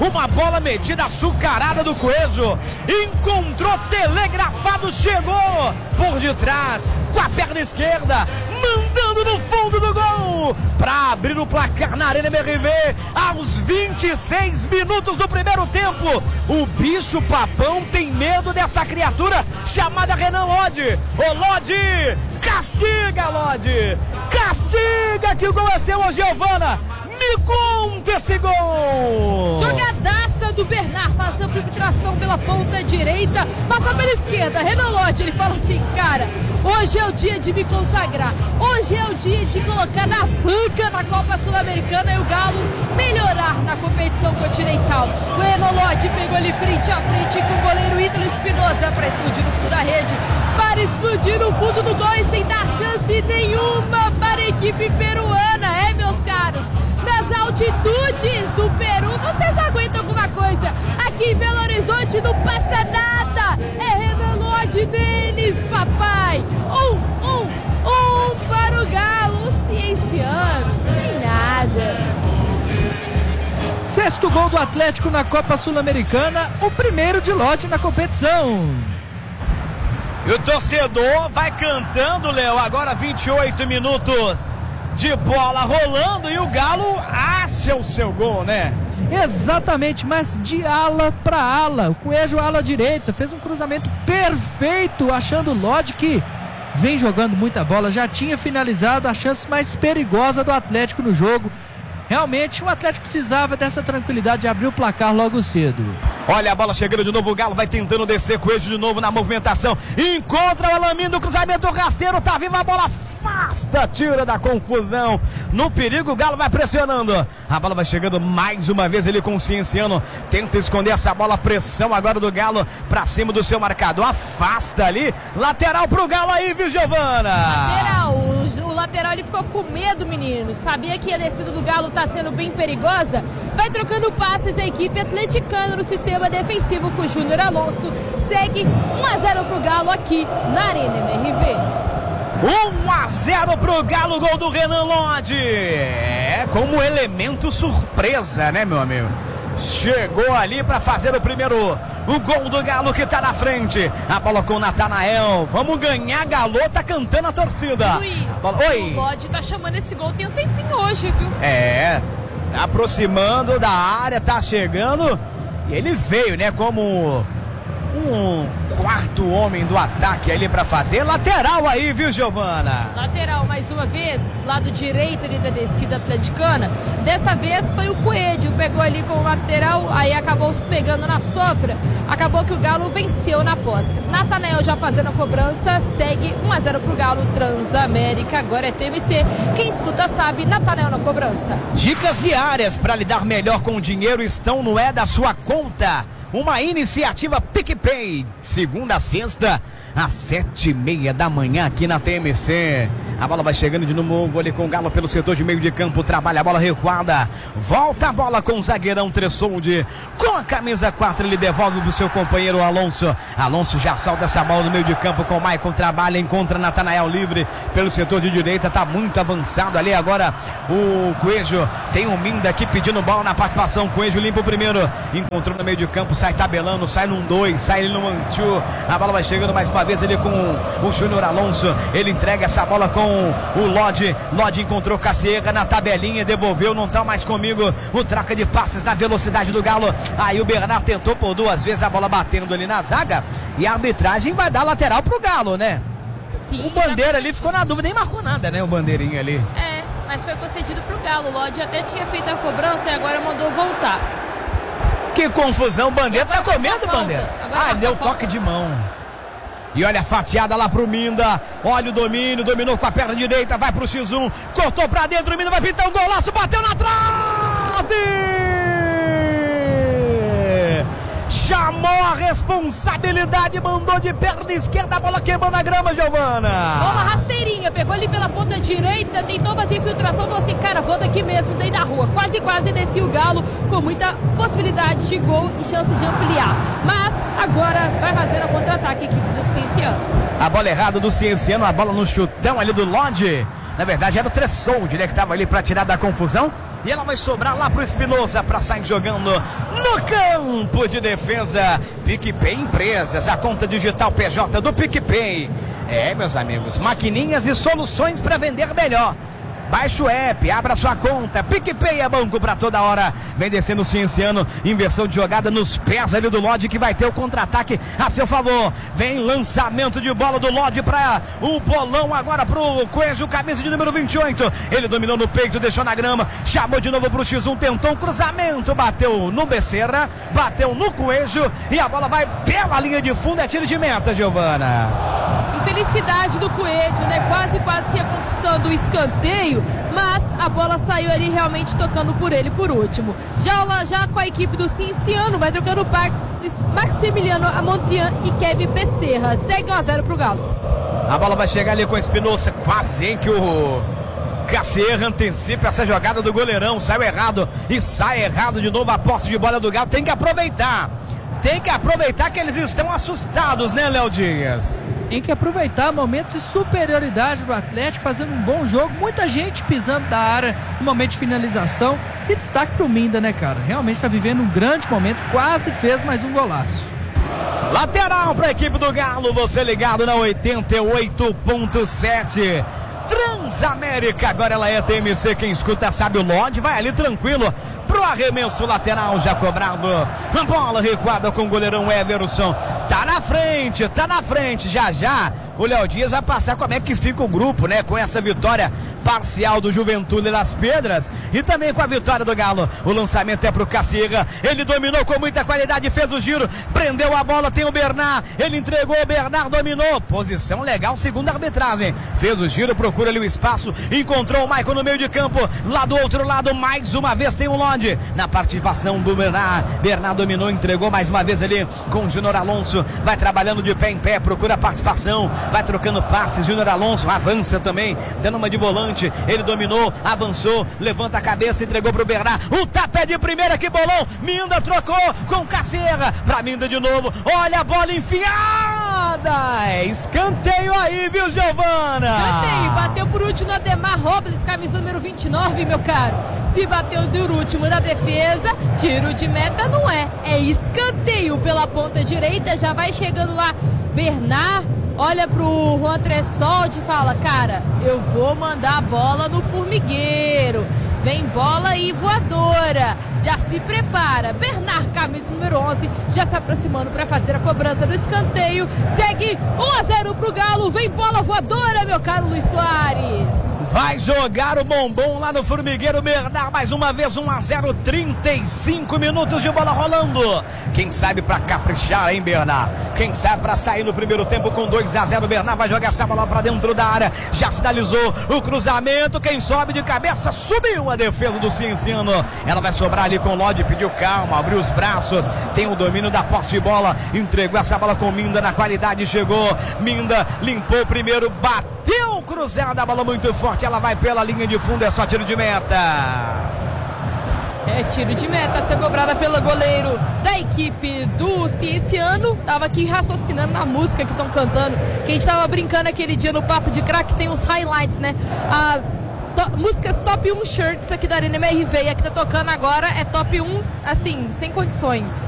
uma bola metida açucarada do Coelho, encontrou telegrafado, chegou por detrás com a perna esquerda, mandando no fundo do gol para abrir o placar na Arena MRV aos 26 minutos do primeiro tempo. O bicho papão tem medo dessa criatura chamada Renan Lodge. Ô Lodge, castiga, Lodge, castiga, que o gol é seu, ô Giovana. Me conta esse gol! Jogadaça do Bernard, passou por infiltração pela ponta direita, passa pela esquerda, Renan Lodge, ele fala assim, cara, hoje é o dia de me consagrar, hoje é o dia de colocar na banca da Copa Sul-Americana e o Galo melhorar na competição continental. O Renan Lodge pegou ali frente a frente com o goleiro Ítalo Espinosa para explodir no fundo da rede, para explodir no fundo do gol e sem dar chance nenhuma para a equipe peruana, meus caros. Nas altitudes do Peru, vocês aguentam alguma coisa? Aqui em Belo Horizonte não passa nada. É Renan Lodge deles, papai. Para o Galo, o cienciano. Sem nada. Sexto gol do Atlético na Copa Sul-Americana, o primeiro de Lodge na competição. E o torcedor vai cantando, Léo, agora 28 minutos de bola rolando e o Galo acha o seu gol, né? Exatamente, mas de ala para ala. O Coelho, ala direita, fez um cruzamento perfeito, achando o Lodge, que vem jogando muita bola, já tinha finalizado a chance mais perigosa do Atlético no jogo. Realmente o Atlético precisava dessa tranquilidade de abrir o placar logo cedo. Olha a bola chegando de novo, o Galo vai tentando descer, Coelho de novo na movimentação, encontra o Alamin do cruzamento rasteiro, tá viva a bola, afasta, tira da confusão, no perigo o Galo vai pressionando, a bola vai chegando mais uma vez, ele com o Cienciano, tenta esconder essa bola, pressão agora do Galo pra cima do seu marcador, afasta ali, lateral pro Galo aí, viu, Giovana? Lateral, o lateral ele ficou com medo, menino, sabia que a descida do Galo tá sendo bem perigosa, vai trocando passes a equipe atleticana no sistema defensivo com o Júnior Alonso, segue 1-0 pro Galo aqui na Arena MRV. 1-0 pro Galo, gol do Renan Lodge. É como elemento surpresa, né, meu amigo? Chegou ali para fazer o gol do Galo que tá na frente. A bola com o Natanael. Vamos ganhar, Galo, tá cantando a torcida. Luiz, Oi. O Lodge tá chamando esse gol tem um tempinho hoje, viu? Tá aproximando da área, tá chegando. E ele veio, né, como um quarto homem do ataque ali para fazer. Lateral aí, viu, Giovana? Lateral mais uma vez, lado direito ali da descida atleticana. Desta vez foi o Coelho, pegou ali com o lateral, aí acabou pegando na sofra. Acabou que o Galo venceu na posse. Natanael já fazendo a cobrança, segue 1-0 pro Galo, Transamérica, agora é TMC. Quem escuta sabe, Natanael na cobrança. Dicas diárias para lidar melhor com o dinheiro estão no da sua conta. Uma iniciativa PicPay, segunda a sexta, às 7h30 da manhã aqui na TMC. A bola vai chegando de novo ali com o Galo pelo setor de meio de campo, trabalha a bola recuada, volta a bola com o zagueirão Tressoldi, com a camisa 4 ele devolve pro seu companheiro Alonso. Alonso já solta essa bola no meio de campo com o Maicon, trabalha, encontra Natanael livre pelo setor de direita, tá muito avançado ali agora o Coelho, tem o Minda aqui pedindo bola na participação, Coelho limpa o primeiro, encontrou no meio de campo, sai tabelando, sai num 2, sai ele no 1-2, a bola vai chegando mais uma vez ele com o Júnior Alonso, ele entrega essa bola com o Lodge, Lodge encontrou Caciega na tabelinha, devolveu, não tá mais comigo, o troca de passes na velocidade do Galo, aí o Bernard tentou por duas vezes a bola batendo ali na zaga, e a arbitragem vai dar lateral pro Galo, né? Sim, o Bandeira ali ficou na dúvida, nem marcou nada, né, o Bandeirinha ali. Mas foi concedido pro Galo, o Lodge até tinha feito a cobrança e agora mandou voltar. Que confusão, Bandeira tá com medo, Bandeira? Deu toque de mão. E olha a fatiada lá pro Minda, olha o domínio, dominou com a perna direita, vai pro X1, cortou pra dentro, o Minda vai pintar um golaço, bateu na trave! Chamou a responsabilidade, mandou de perna esquerda, a bola queimando a grama, Giovana. Bola rasteirinha, pegou ali pela ponta direita, tentou fazer infiltração, falou assim, cara, vou daqui mesmo, daí da rua. Quase descia o Galo, com muita possibilidade de gol e chance de ampliar. Mas agora vai fazer o contra-ataque a equipe do Cienciano. A bola errada do Cienciano, a bola no chutão ali do Lodge. Na verdade era o Tressoldi, né, que estava ali para tirar da confusão. E ela vai sobrar lá pro Espinosa para sair jogando no campo de defesa. PicPay Empresas, a conta digital PJ do PicPay. Meus amigos, maquininhas e soluções para vender melhor. Baixe o app, abra sua conta. PicPay é banco pra toda hora. Vem descendo o Cienciano. Inversão de jogada nos pés ali do Lodge, que vai ter o contra-ataque a seu favor. Vem lançamento de bola do Lodge para o bolão agora pro Coelho, camisa de número 28. Ele dominou no peito, deixou na grama. Chamou de novo pro X1, tentou um cruzamento. Bateu no Becerra, bateu no Coelho. E a bola vai pela linha de fundo. É tiro de meta, Giovana. Infelicidade do Coelho, né? Quase que ia conquistando o escanteio, mas a bola saiu ali realmente tocando por ele por último. Já com a equipe do Cienciano, vai trocando Maximiliano Amontrian e Kevin Becerra. Segue 1-0 pro Galo. A bola vai chegar ali com a Espinosa, quase em que o Caceira antecipa essa jogada do goleirão. Saiu errado e sai errado de novo a posse de bola do Galo. Tem que aproveitar que eles estão assustados, né, Léo Dias? Tem que aproveitar o momento de superioridade do Atlético, fazendo um bom jogo, muita gente pisando da área no momento de finalização. E destaque pro Minda, né, cara? Realmente tá vivendo um grande momento, quase fez mais um golaço. Lateral para a equipe do Galo, você ligado na 88.7 Transamérica. Agora ela é TMC, quem escuta sabe, o Lodge vai ali tranquilo pro arremesso lateral já cobrado. A bola recuada com o goleirão Everson. Tá na frente, já o Léo Dias vai passar como é que fica o grupo, né, com essa vitória parcial do Juventude das Pedras e também com a vitória do Galo. O lançamento é pro Caceira, ele dominou com muita qualidade, fez o giro, prendeu a bola, tem o Bernard, ele entregou, o Bernard dominou, posição legal segundo a arbitragem, fez o giro, procura ali o espaço, encontrou o Maicon no meio de campo, lá do outro lado mais uma vez tem o Lodge, na participação do Bernard dominou, entregou mais uma vez ali com o Júnior Alonso, vai trabalhando de pé em pé, procura a participação, vai trocando passes, Júnior Alonso avança também, dando uma de volante. Ele dominou, avançou, levanta a cabeça, entregou pro Bernard, o tapé de primeira, que bolão, Minda trocou com Caceira, pra Minda de novo, olha a bola enfiada, escanteio aí, viu, Giovana? Escanteio, bateu por último no Ademar Robles, camisa número 29, meu caro. Se bateu por último na defesa, tiro de meta não é escanteio pela ponta direita, já vai chegando lá Bernard, olha pro Juan Tressoldi e fala, cara, eu vou mandar a bola no formigueiro. Vem bola e voadora. Já se prepara. Bernard, camisa número 11, já se aproximando para fazer a cobrança do escanteio. Segue 1-0 pro Galo. Vem bola voadora, meu caro Luiz Soares. Vai jogar o bombom lá no formigueiro. Bernard mais uma vez 1-0, 35 minutos de bola rolando. Quem sabe para caprichar, hein, Bernard? Quem sabe para sair no primeiro tempo com 2-0. Bernard vai jogar essa bola para dentro da área. Já sinalizou o cruzamento. Quem sobe de cabeça, subiu a defesa do Cienciano. Ela vai sobrar ali com o Lodge, pediu calma, abriu os braços, tem o domínio da posse de bola, entregou essa bola com Minda na qualidade, chegou, Minda limpou primeiro, bateu cruzada, a bola muito forte, ela vai pela linha de fundo, é só tiro de meta. É tiro de meta, a ser cobrada pelo goleiro da equipe do Cienciano. Tava aqui raciocinando na música que estão cantando, que a gente tava brincando aquele dia no Papo de Crack, tem os highlights, né? As músicas top 1 shirts aqui da Arena MRV, e a que tá tocando agora é top 1, assim, sem condições.